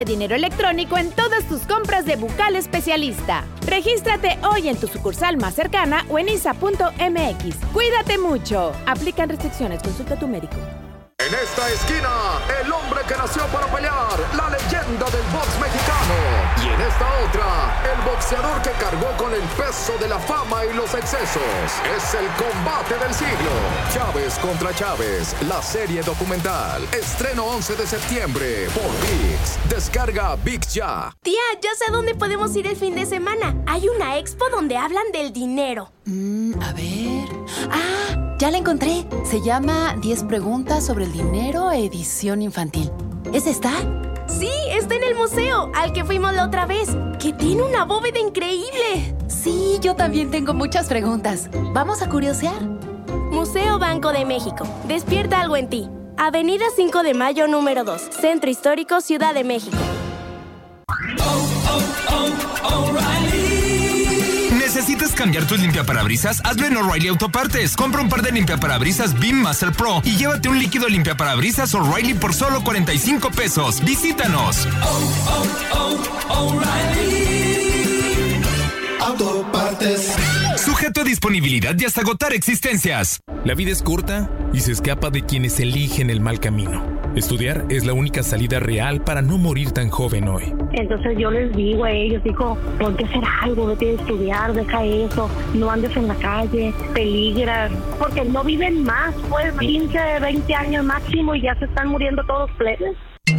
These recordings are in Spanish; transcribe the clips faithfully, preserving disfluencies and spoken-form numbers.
Dinero electrónico en todas tus compras de Bucal Especialista. Regístrate hoy en tu sucursal más cercana o en i s a punto m x. Cuídate mucho. Aplican restricciones. Consulta a tu médico. En esta esquina, el hombre que nació para pelear, la leyenda del box mexicano. Y en esta otra, el boxeador que cargó con el peso de la fama y los excesos. Es el combate del siglo. Chávez contra Chávez, la serie documental. Estreno once de septiembre por ViX. Descarga ViX ya. Tía, ya sé dónde podemos ir el fin de semana. Hay una expo donde hablan del dinero. Mm, a ver... ¡Ah! Ya la encontré. Se llama diez preguntas sobre el dinero, edición infantil. ¿Es esta? Sí, está en el museo, al que fuimos la otra vez, que tiene una bóveda increíble. Sí, yo también tengo muchas preguntas. ¿Vamos a curiosear? Museo Banco de México. Despierta algo en ti. Avenida cinco de mayo, número dos. Centro Histórico, Ciudad de México. Oh, oh, oh, O'Reilly. ¿Necesitas cambiar tus limpiaparabrisas? Hazlo en O'Reilly Autopartes. Compra un par de limpiaparabrisas Beam Master Pro y llévate un líquido limpiaparabrisas O'Reilly por solo cuarenta y cinco pesos. Visítanos. Oh, oh, oh, O'Reilly Autopartes. Sujeto a disponibilidad y hasta agotar existencias. La vida es corta y se escapa de quienes eligen el mal camino. Estudiar es la única salida real para no morir tan joven hoy. Entonces yo les digo a ellos, digo, ponte a hacer algo, vete a estudiar, deja eso, no andes en la calle, peligras, porque no viven más, pues quince, veinte años máximo y ya se están muriendo todos plebes.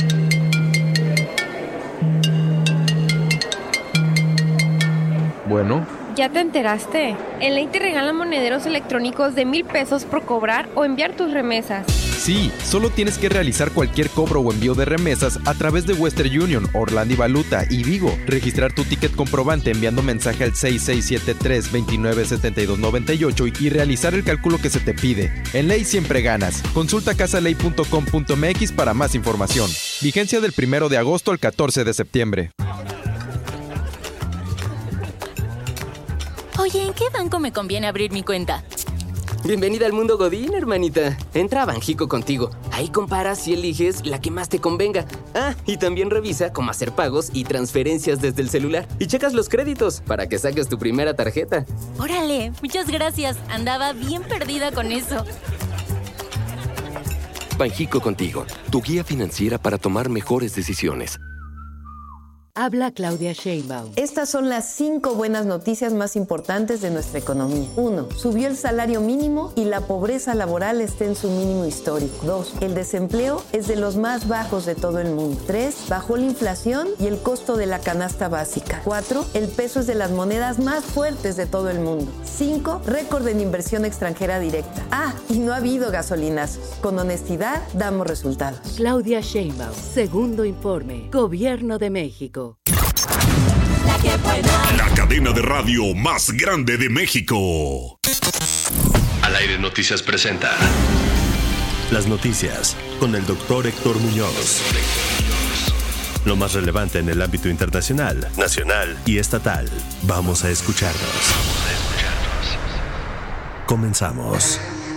Bueno. ¿Ya te enteraste? En Ley te regalan monederos electrónicos de mil pesos por cobrar o enviar tus remesas. Sí, solo tienes que realizar cualquier cobro o envío de remesas a través de Western Union, Orlandi Valuta y Vigo. Registrar tu ticket comprobante enviando mensaje al seis seis siete tres, dos nueve siete dos nueve ocho y realizar el cálculo que se te pide. En Ley siempre ganas. Consulta casaley punto com punto m x para más información. Vigencia del primero de agosto al catorce de septiembre. Oye, ¿en qué banco me conviene abrir mi cuenta? Bienvenida al mundo Godín, hermanita. Entra a Banjico contigo. Ahí comparas y eliges la que más te convenga. Ah, y también revisa cómo hacer pagos y transferencias desde el celular. Y checas los créditos para que saques tu primera tarjeta. Órale, muchas gracias. Andaba bien perdida con eso. Banjico contigo, tu guía financiera para tomar mejores decisiones. Habla Claudia Sheinbaum. Estas son las cinco buenas noticias más importantes de nuestra economía. Uno, subió el salario mínimo y la pobreza laboral está en su mínimo histórico. Dos, el desempleo es de los más bajos de todo el mundo. Tres, bajó la inflación y el costo de la canasta básica. Cuatro, el peso es de las monedas más fuertes de todo el mundo. Cinco, récord en inversión extranjera directa. Ah, y no ha habido gasolinazos. Con honestidad, damos resultados. Claudia Sheinbaum, segundo informe, Gobierno de México. La que buena. La cadena de radio más grande de México. Al Aire Noticias presenta las noticias con el doctor Héctor Muñoz. Lo más relevante en el ámbito internacional, nacional y estatal. Vamos a escucharnos. Vamos a escucharnos. Comenzamos.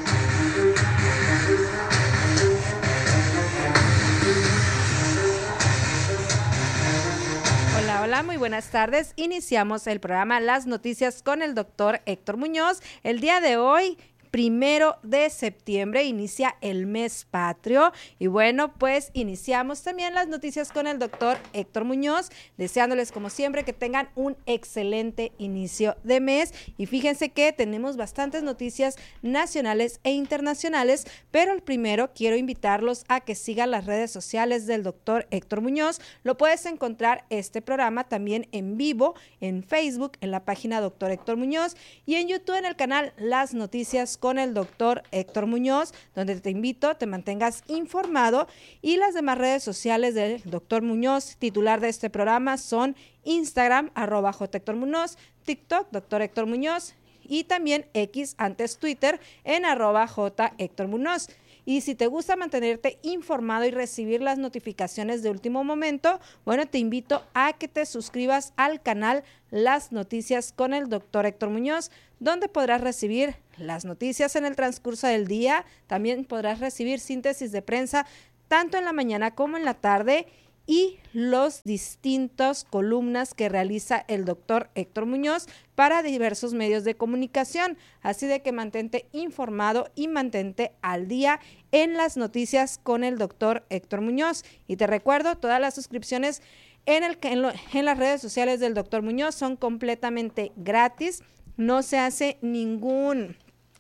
Hola, muy buenas tardes. Iniciamos el programa Las Noticias con el doctor Héctor Muñoz. El día de hoy, primero de septiembre, inicia el mes patrio. Y bueno, pues iniciamos también las noticias con el doctor Héctor Muñoz, deseándoles como siempre que tengan un excelente inicio de mes. Y fíjense que tenemos bastantes noticias nacionales e internacionales, pero el primero quiero invitarlos a que sigan las redes sociales del doctor Héctor Muñoz. Lo puedes encontrar este programa también en vivo en Facebook, en la página doctor Héctor Muñoz, y en YouTube en el canal Las Noticias con el doctor Héctor Muñoz, donde te invito, te mantengas informado. Y las demás redes sociales del doctor Muñoz, titular de este programa, son Instagram, arroba J Héctor Muñoz, TikTok, doctor Héctor Muñoz, y también X, antes Twitter, en arroba J Héctor Muñoz. Y si te gusta mantenerte informado y recibir las notificaciones de último momento, bueno, te invito a que te suscribas al canal Las Noticias con el doctor Héctor Muñoz, donde podrás recibir las noticias en el transcurso del día. También podrás recibir síntesis de prensa tanto en la mañana como en la tarde. y los distintas columnas que realiza el doctor Héctor Muñoz para diversos medios de comunicación. Así de que mantente informado y mantente al día en las noticias con el doctor Héctor Muñoz. Y te recuerdo, todas las suscripciones en, el, en, lo, en las redes sociales del doctor Muñoz son completamente gratis. No se hace ningún...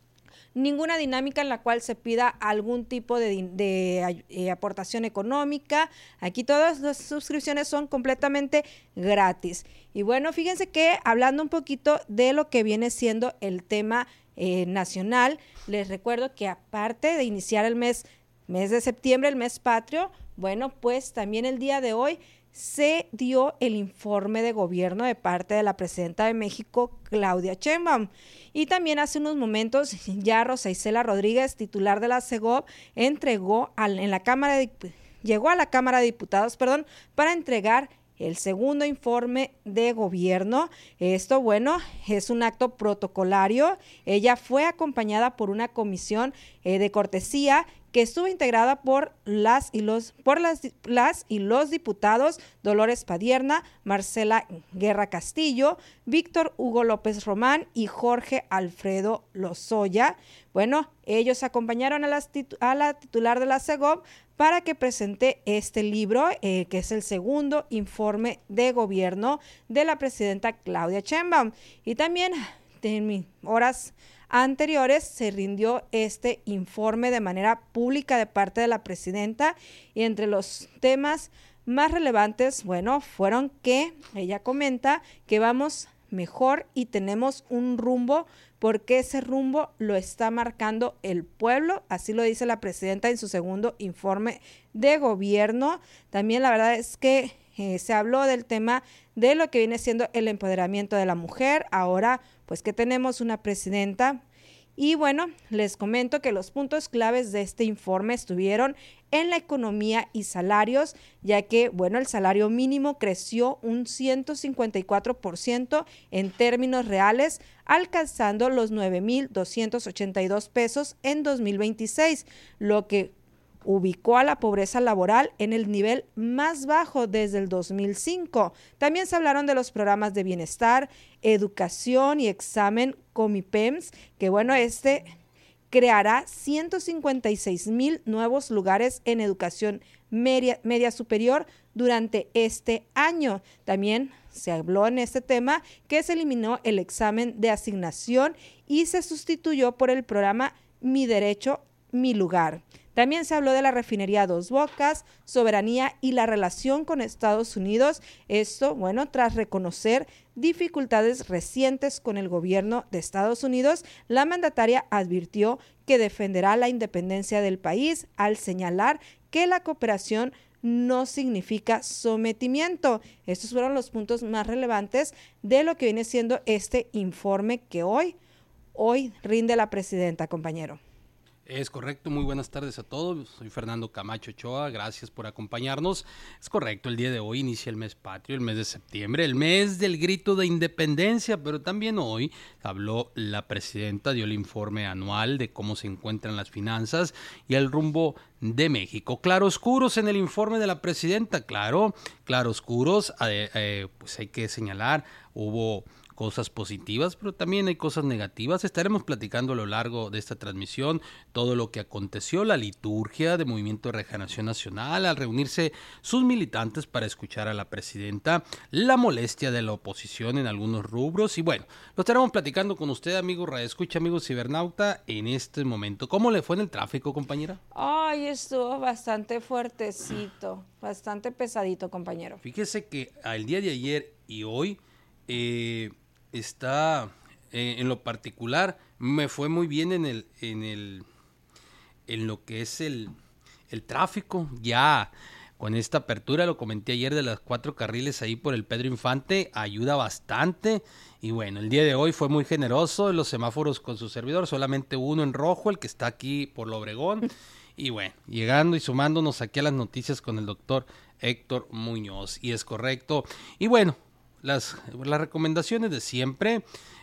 ninguna dinámica en la cual se pida algún tipo de, de eh, aportación económica. Aquí todas las suscripciones son completamente gratis. Y bueno, fíjense que hablando un poquito de lo que viene siendo el tema eh, nacional, les recuerdo que aparte de iniciar el mes, mes de septiembre, el mes patrio, bueno, pues también el día de hoy se dio el informe de gobierno de parte de la presidenta de México, Claudia Sheinbaum. Y también hace unos momentos ya Rosa Isela Rodríguez, titular de la Segov, entregó al, en la Cámara de, llegó a la Cámara de Diputados, perdón, para entregar el segundo informe de gobierno. Esto, bueno, es un acto protocolario. Ella fue acompañada por una comisión eh, de cortesía que estuvo integrada por las y los por las, las y los diputados Dolores Padierna, Marcela Guerra Castillo, Víctor Hugo López Román y Jorge Alfredo Lozoya. Bueno, ellos acompañaron a la, a la titular de la Segov para que presente este libro, eh, que es el segundo informe de gobierno de la presidenta Claudia Sheinbaum. Y también en horas anteriores se rindió este informe de manera pública de parte de la presidenta, y entre los temas más relevantes, bueno, fueron que ella comenta que vamos mejor y tenemos un rumbo, porque ese rumbo lo está marcando el pueblo, así lo dice la presidenta en su segundo informe de gobierno. También la verdad es que eh, se habló del tema de lo que viene siendo el empoderamiento de la mujer, ahora pues que tenemos una presidenta. Y bueno, les comento que los puntos claves de este informe estuvieron en la economía y salarios, ya que, bueno, el salario mínimo creció un ciento cincuenta y cuatro por ciento en términos reales, alcanzando los nueve mil doscientos ochenta y dos pesos en dos mil veintiséis, lo que ubicó a la pobreza laboral en el nivel más bajo desde el dos mil cinco. También se hablaron de los programas de bienestar, educación y examen Comipems, que bueno, este creará ciento cincuenta y seis mil nuevos lugares en educación media, media superior durante este año. También se habló en este tema que se eliminó el examen de asignación y se sustituyó por el programa Mi Derecho, Mi Lugar. También se habló de la refinería Dos Bocas, soberanía y la relación con Estados Unidos. Esto, bueno, tras reconocer dificultades recientes con el gobierno de Estados Unidos, la mandataria advirtió que defenderá la independencia del país al señalar que la cooperación no significa sometimiento. Estos fueron los puntos más relevantes de lo que viene siendo este informe que hoy, hoy rinde la presidenta, compañero. Es correcto, muy buenas tardes a todos, soy Fernando Camacho Ochoa, gracias por acompañarnos. Es correcto, el día de hoy inicia el mes patrio, el mes de septiembre, el mes del grito de independencia, pero también hoy habló la presidenta, dio el informe anual de cómo se encuentran las finanzas y el rumbo de México. Claroscuros en el informe de la presidenta, claro, claroscuros, eh, eh, pues hay que señalar, hubo cosas positivas, pero también hay cosas negativas. Estaremos platicando a lo largo de esta transmisión todo lo que aconteció, la liturgia de Movimiento de Regeneración Nacional al reunirse sus militantes para escuchar a la presidenta, la molestia de la oposición en algunos rubros y bueno, lo estaremos platicando con usted, amigo radioescucha, amigo cibernauta, en este momento. ¿Cómo le fue en el tráfico, compañera? Ay, estuvo bastante fuertecito, bastante pesadito, compañero. Fíjese que el día de ayer y hoy eh, está eh, en lo particular me fue muy bien en el en el en lo que es el el tráfico. Ya con esta apertura, lo comenté ayer, de las cuatro carriles ahí por el Pedro Infante, ayuda bastante. Y bueno, el día de hoy fue muy generoso los semáforos con su servidor, solamente uno en rojo, el que está aquí por Lo Obregón. Y bueno, llegando y sumándonos aquí a las noticias con el doctor Héctor Muñoz, y es correcto. Y bueno, las, las recomendaciones de siempre.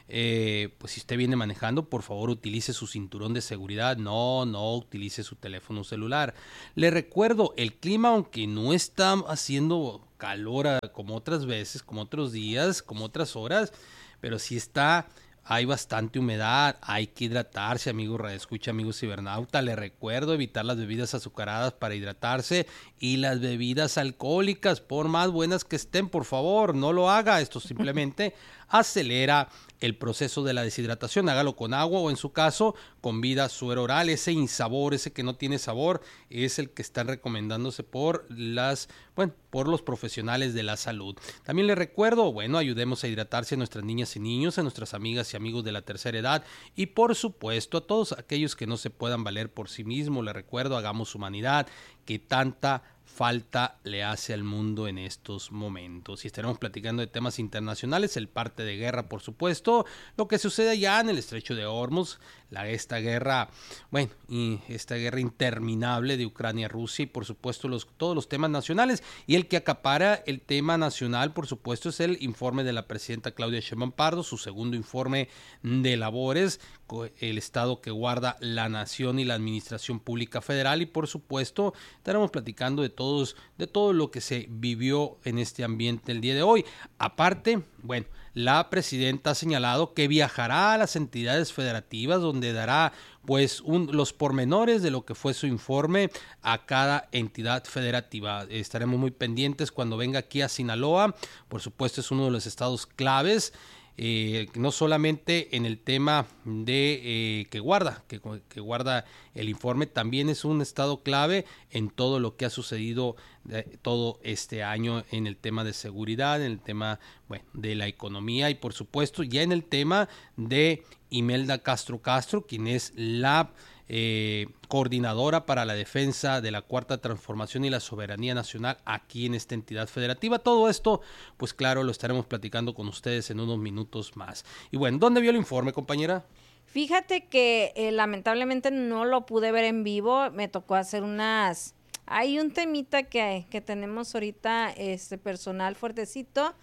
Eh, pues si usted viene manejando, por favor utilice su cinturón de seguridad, no, no utilice su teléfono celular. Le recuerdo, el clima, aunque no está haciendo calor como otras veces, como otros días, como otras horas, pero sí está, hay bastante humedad, hay que hidratarse, amigos radioescucha, amigos cibernauta. Le recuerdo evitar las bebidas azucaradas para hidratarse y las bebidas alcohólicas, por más buenas que estén, por favor, no lo haga. Esto simplemente acelera el proceso de la deshidratación. Hágalo con agua o, en su caso, con vida suero oral. Ese insabor, ese que no tiene sabor, es el que están recomendándose por las, bueno, por los profesionales de la salud. También le recuerdo, bueno, ayudemos a hidratarse a nuestras niñas y niños, a nuestras amigas y amigos de la tercera edad y, por supuesto, a todos aquellos que no se puedan valer por sí mismos. Le recuerdo, hagamos humanidad, que tanta falta le hace al mundo en estos momentos. Y estaremos platicando de temas internacionales, el parte de guerra, por supuesto, lo que sucede allá en el estrecho de Hormuz, la, esta guerra, bueno, y esta guerra interminable de Ucrania-Rusia y, por supuesto, los, todos los temas nacionales. Y el que acapara el tema nacional, por supuesto, es el informe de la presidenta Claudia Sheinbaum Pardo, su segundo informe de labores, el estado que guarda la nación y la administración pública federal. Y, por supuesto, estaremos platicando de todos, de todo lo que se vivió en este ambiente el día de hoy. Aparte, bueno, la presidenta ha señalado que viajará a las entidades federativas donde dará pues un, los pormenores de lo que fue su informe a cada entidad federativa. Estaremos muy pendientes cuando venga aquí a Sinaloa. Por supuesto, es uno de los estados claves. Eh, no solamente en el tema de eh, que guarda que, que guarda el informe, también es un estado clave en todo lo que ha sucedido de, todo este año en el tema de seguridad, en el tema, bueno, de la economía y, por supuesto, ya en el tema de Imelda Castro Castro, quien es la Eh, coordinadora para la defensa de la Cuarta Transformación y la Soberanía Nacional aquí en esta entidad federativa. Todo esto, pues claro, lo estaremos platicando con ustedes en unos minutos más. Y bueno, ¿dónde vio el informe, compañera? Fíjate que eh, lamentablemente no lo pude ver en vivo, me tocó hacer unas... Hay un temita que, que tenemos ahorita, este personal fuertecito,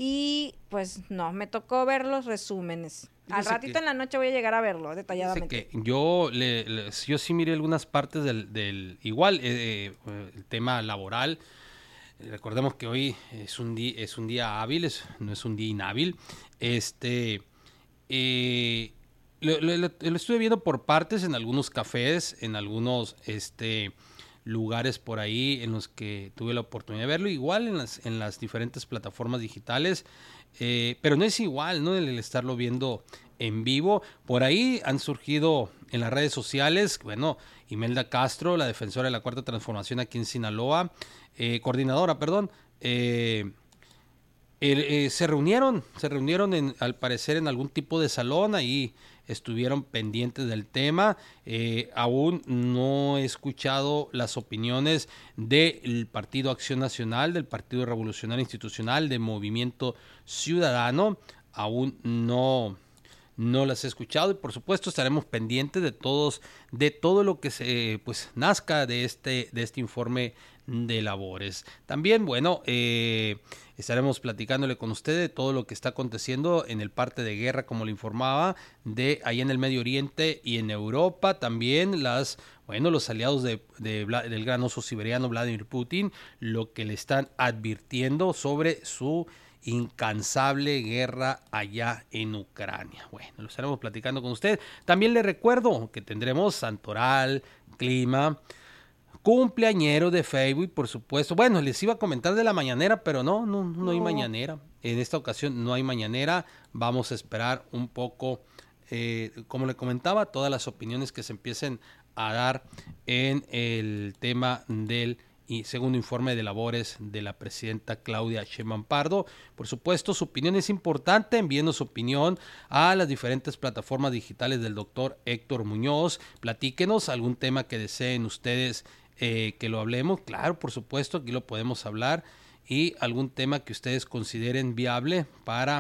y pues no, me tocó ver los resúmenes. Al ratito que, en la noche voy a llegar a verlo detalladamente. Que yo le, le, yo sí miré algunas partes del, del igual eh, eh, el tema laboral. Recordemos que hoy es un día es un día hábil, es, no es un día inhábil. Este eh, lo, lo, lo, lo estuve viendo por partes en algunos cafés, en algunos este lugares por ahí en los que tuve la oportunidad de verlo, igual en las en las diferentes plataformas digitales. Eh, pero no es igual, ¿no? El, el estarlo viendo en vivo. Por ahí han surgido en las redes sociales, bueno, Imelda Castro, la defensora de la Cuarta Transformación aquí en Sinaloa, eh, coordinadora, perdón, eh, eh, eh, se reunieron, se reunieron en, al parecer en algún tipo de salón, ahí estuvieron pendientes del tema. Eh, aún no he escuchado las opiniones del Partido Acción Nacional, del Partido Revolucionario Institucional, de Movimiento Ciudadano. Aún no, no las he escuchado y, por supuesto, estaremos pendientes de todos, de todo lo que se pues nazca de este, de este informe de labores. También, bueno, eh, estaremos platicándole con usted de todo lo que está aconteciendo en el parte de guerra, como le informaba, de ahí en el Medio Oriente y en Europa. También las, bueno, los aliados de, de, del gran oso siberiano Vladimir Putin, lo que le están advirtiendo sobre su incansable guerra allá en Ucrania. Bueno, lo estaremos platicando con usted. También le recuerdo que tendremos Santoral, clima, cumpleañero de Facebook, por supuesto. Bueno, les iba a comentar de la mañanera, pero no, no, no, no hay mañanera. En esta ocasión no hay mañanera. Vamos a esperar un poco, eh, como le comentaba, todas las opiniones que se empiecen a dar en el tema del y segundo informe de labores de la presidenta Claudia Sheinbaum Pardo. Por supuesto, su opinión es importante. Enviando su opinión a las diferentes plataformas digitales del doctor Héctor Muñoz. Platíquenos algún tema que deseen ustedes eh, que lo hablemos. Claro, por supuesto, aquí lo podemos hablar. Y algún tema que ustedes consideren viable para,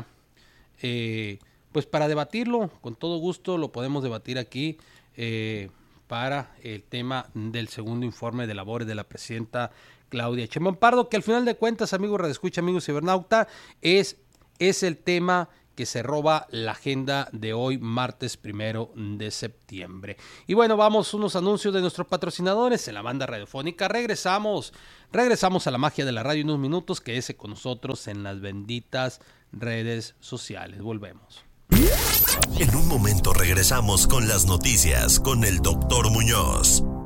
eh, pues para debatirlo. Con todo gusto lo podemos debatir aquí. Eh, para el tema del segundo informe de labores de la presidenta Claudia Sheinbaum Pardo, que al final de cuentas, amigos radioescucha, amigos cibernauta, es es el tema que se roba la agenda de hoy, martes primero de septiembre. Y bueno, vamos unos anuncios de nuestros patrocinadores en la banda radiofónica. Regresamos, regresamos a la magia de la radio en unos minutos, quédese con nosotros en las benditas redes sociales. Volvemos. En un momento regresamos con las noticias con el doctor Muñoz.